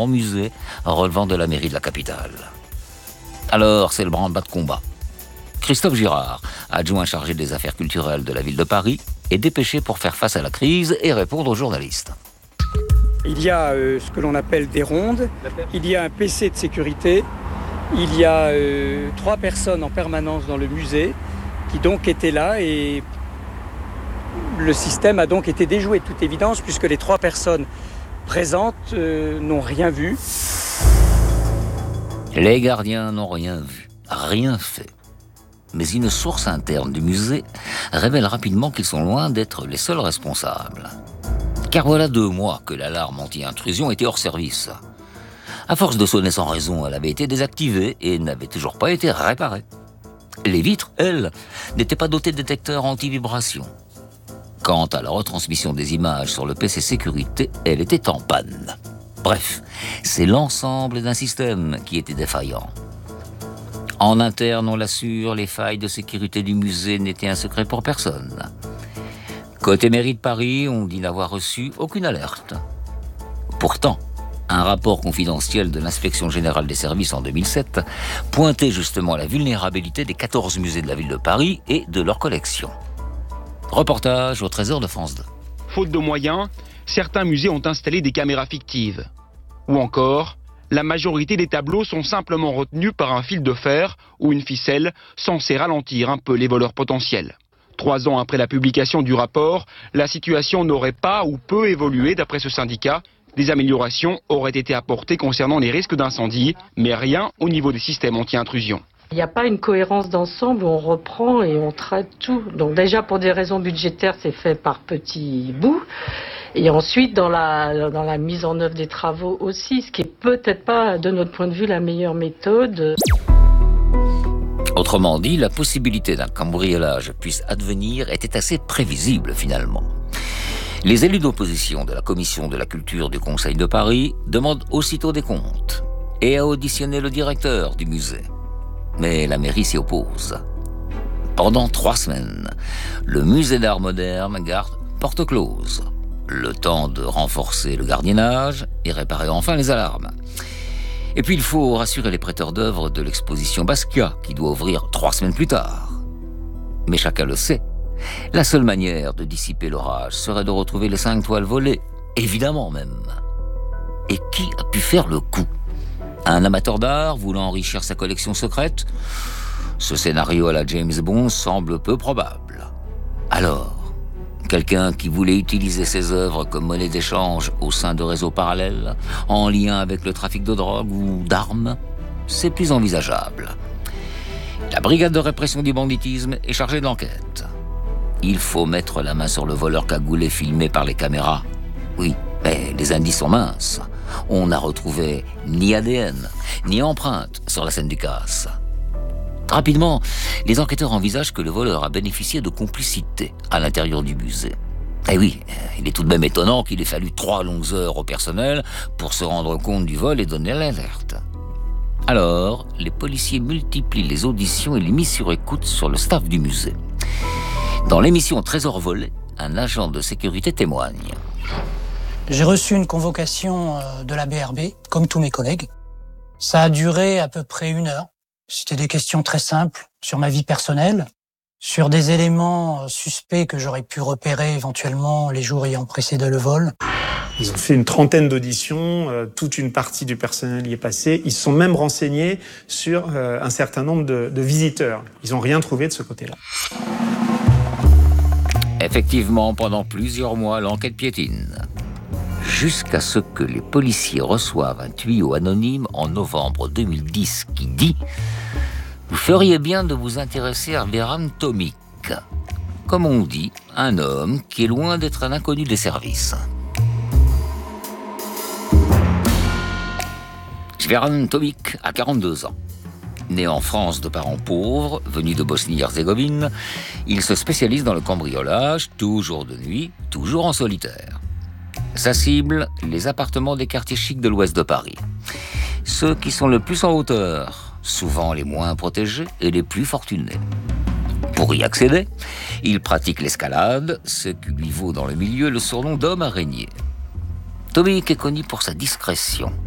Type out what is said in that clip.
grand musée relevant de la mairie de la capitale. Alors, c'est le branle-bas de combat. Christophe Girard, adjoint chargé des affaires culturelles de la ville de Paris, est dépêché pour faire face à la crise et répondre aux journalistes. Il y a ce que l'on appelle des rondes, il y a un PC de sécurité, il y a 3 personnes en permanence dans le musée qui donc étaient là et le système a donc été déjoué de toute évidence puisque les 3 personnes présentes n'ont rien vu. Les gardiens n'ont rien vu, rien fait. Mais une source interne du musée révèle rapidement qu'ils sont loin d'être les seuls responsables. Car voilà 2 mois que l'alarme anti-intrusion était hors service. À force de sonner sans raison, elle avait été désactivée et n'avait toujours pas été réparée. Les vitres, elles, n'étaient pas dotées de détecteurs anti-vibration. Quant à la retransmission des images sur le PC sécurité, elle était en panne. Bref, c'est l'ensemble d'un système qui était défaillant. En interne, on l'assure, les failles de sécurité du musée n'étaient un secret pour personne. Côté mairie de Paris, on dit n'avoir reçu aucune alerte. Pourtant, un rapport confidentiel de l'Inspection générale des services en 2007 pointait justement la vulnérabilité des 14 musées de la ville de Paris et de leurs collections. Reportage au Trésor de France 2. Faute de moyens, certains musées ont installé des caméras fictives. Ou encore, la majorité des tableaux sont simplement retenus par un fil de fer ou une ficelle censée ralentir un peu les voleurs potentiels. 3 ans après la publication du rapport, la situation n'aurait pas ou peu évolué d'après ce syndicat. Des améliorations auraient été apportées concernant les risques d'incendie, mais rien au niveau des systèmes anti-intrusion. Il n'y a pas une cohérence d'ensemble où on reprend et on traite tout. Donc déjà pour des raisons budgétaires, c'est fait par petits bouts. Et ensuite dans la mise en œuvre des travaux aussi, ce qui est peut-être pas de notre point de vue la meilleure méthode. Autrement dit, la possibilité d'un cambriolage puisse advenir était assez prévisible finalement. Les élus d'opposition de la Commission de la Culture du Conseil de Paris demandent aussitôt des comptes et à auditionner le directeur du musée. Mais la mairie s'y oppose. Pendant 3 semaines, le musée d'art moderne garde porte close. Le temps de renforcer le gardiennage et réparer enfin les alarmes. Et puis il faut rassurer les prêteurs d'œuvres de l'exposition Basquiat, qui doit ouvrir 3 semaines plus tard. Mais chacun le sait, la seule manière de dissiper l'orage serait de retrouver les 5 toiles volées, évidemment même. Et qui a pu faire le coup ? Un amateur d'art voulant enrichir sa collection secrète ? Ce scénario à la James Bond semble peu probable. Alors, quelqu'un qui voulait utiliser ses œuvres comme monnaie d'échange au sein de réseaux parallèles, en lien avec le trafic de drogue ou d'armes, c'est plus envisageable. La brigade de répression du banditisme est chargée de l'enquête. Il faut mettre la main sur le voleur cagoulé filmé par les caméras. Oui, mais les indices sont minces. On n'a retrouvé ni ADN, ni empreinte sur la scène du casse. Rapidement, les enquêteurs envisagent que le voleur a bénéficié de complicité à l'intérieur du musée. Eh oui, il est tout de même étonnant qu'il ait fallu 3 longues heures au personnel pour se rendre compte du vol et donner l'alerte. Alors, les policiers multiplient les auditions et les mises sur écoute sur le staff du musée. Dans l'émission Trésor volé, un agent de sécurité témoigne. J'ai reçu une convocation de la BRB, comme tous mes collègues. Ça a duré à peu près 1 heure. C'était des questions très simples sur ma vie personnelle, sur des éléments suspects que j'aurais pu repérer éventuellement les jours ayant précédé le vol. Ils ont fait une 30aine d'auditions, toute une partie du personnel y est passée. Ils se sont même renseignés sur un certain nombre de visiteurs. Ils n'ont rien trouvé de ce côté-là. Effectivement, pendant plusieurs mois, l'enquête piétine. Jusqu'à ce que les policiers reçoivent un tuyau anonyme en novembre 2010 qui dit « Vous feriez bien de vous intéresser à Veran Tomic ». Comme on dit, un homme qui est loin d'être un inconnu des services. Veran Tomic a 42 ans. Né en France de parents pauvres, venus de Bosnie-Herzégovine, il se spécialise dans le cambriolage, toujours de nuit, toujours en solitaire. Sa cible, les appartements des quartiers chics de l'ouest de Paris. Ceux qui sont le plus en hauteur, souvent les moins protégés et les plus fortunés. Pour y accéder, il pratique l'escalade, ce qui lui vaut dans le milieu le surnom d'homme araignée. Tomic est connu pour sa discrétion.